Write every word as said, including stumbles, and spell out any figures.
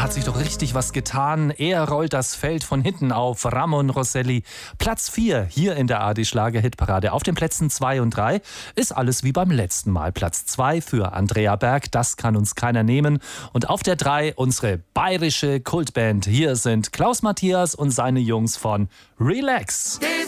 hat sich doch richtig was getan. Er rollt das Feld von hinten auf. Ramon Rosselli. Platz vier hier in der A R D-Schlager-Hitparade. Auf den Plätzen zwei und drei ist alles wie beim letzten Mal. Platz zwei für Andrea Berg, das kann uns keiner nehmen. Und auf der drei unsere bayerische Kultband. Hier sind Klaus Matthias und seine Jungs von Relax.